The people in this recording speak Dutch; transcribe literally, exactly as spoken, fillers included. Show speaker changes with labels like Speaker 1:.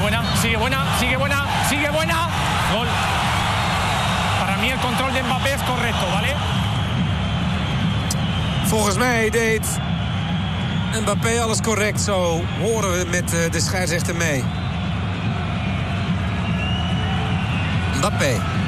Speaker 1: buena, sigue buena, sigue buena, sigue buena. Gol. Para mí el control de Mbappé es correcto, ¿vale?
Speaker 2: Volgens mij deed Mbappé alles correct. Zo horen we met de scheidsrechter mee. Mbappé.